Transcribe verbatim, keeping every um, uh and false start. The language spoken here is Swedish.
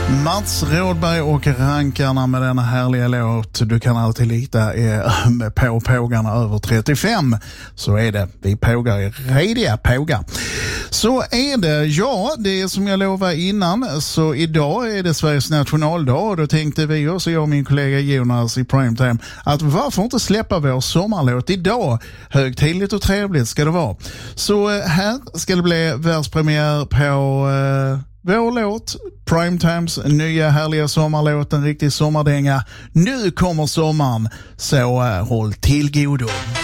Mats Rådberg och rankarna med denna härliga låt. Du kan alltid lita på pågarna över trettiofem. Så är det. Vi pågar är rediga pågar. Så är det. Ja, det är som jag lovade innan. Så idag är det Sveriges nationaldag. Och då tänkte vi oss, jag och min kollega Jonas i Primetime, att varför inte släppa vår sommarlåt idag? Högtidligt och trevligt ska det vara. Så här ska det bli världspremiär på... Uh, Vår låt, Primetimes nya härliga sommarlåt, en riktig sommardänga. Nu kommer sommaren, så uh, håll till godo.